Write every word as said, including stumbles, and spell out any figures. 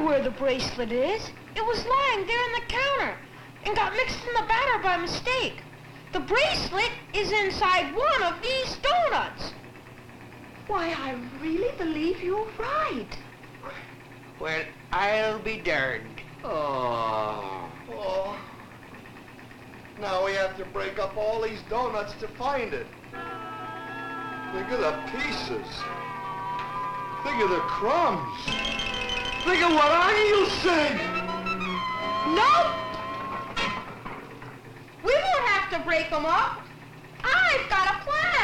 know where the bracelet is. It was lying there on the counter and got mixed in the batter by mistake. The bracelet is inside one of these donuts. Why, I really believe you're right. Well, I'll be darned. Oh. Oh. Now we have to break up all these donuts to find it. Think of the pieces. Think of the crumbs. Think of what I'll say. Nope. We won't have to break them up. I've got a plan.